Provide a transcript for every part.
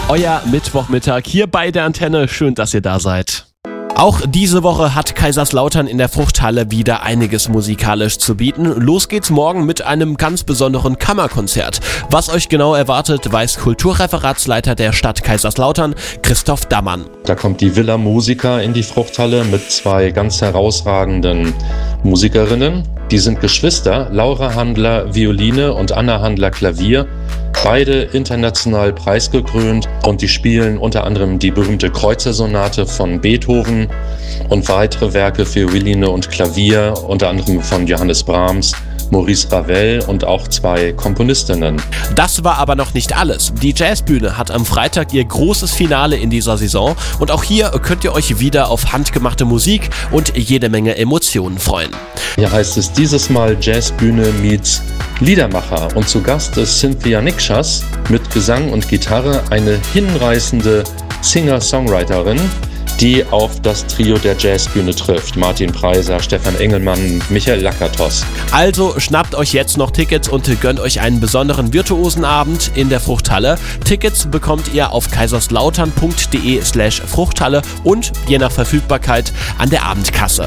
Euer Mittwochmittag hier bei der Antenne. Schön, dass ihr da seid. Auch diese Woche hat Kaiserslautern in der Fruchthalle wieder einiges musikalisch zu bieten. Los geht's morgen mit einem ganz besonderen Kammerkonzert. Was euch genau erwartet, weiß Kulturreferatsleiter der Stadt Kaiserslautern, Christoph Dammann. Da kommt die Villa Musica in die Fruchthalle mit 2 ganz herausragenden Musikerinnen. Die sind Geschwister, Laura Handler Violine und Anna Handler Klavier. Beide international preisgekrönt und die spielen unter anderem die berühmte Kreuzersonate von Beethoven und weitere Werke für Violine und Klavier, unter anderem von Johannes Brahms, Maurice Ravel und auch 2 Komponistinnen. Das war aber noch nicht alles. Die Jazzbühne hat am Freitag ihr großes Finale in dieser Saison und auch hier könnt ihr euch wieder auf handgemachte Musik und jede Menge Emotionen freuen. Hier heißt es dieses Mal Jazzbühne meets Liedermacher und zu Gast ist Cynthia Nikschas mit Gesang und Gitarre, eine hinreißende Singer-Songwriterin, die auf das Trio der Jazzbühne trifft. Martin Preiser, Stefan Engelmann, Michael Lakatos. Also schnappt euch jetzt noch Tickets und gönnt euch einen besonderen Virtuosenabend in der Fruchthalle. Tickets bekommt ihr auf kaiserslautern.de/Fruchthalle und je nach Verfügbarkeit an der Abendkasse.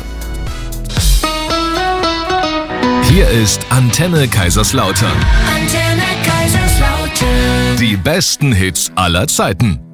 Hier ist Antenne Kaiserslautern. Antenne Kaiserslautern. Die besten Hits aller Zeiten.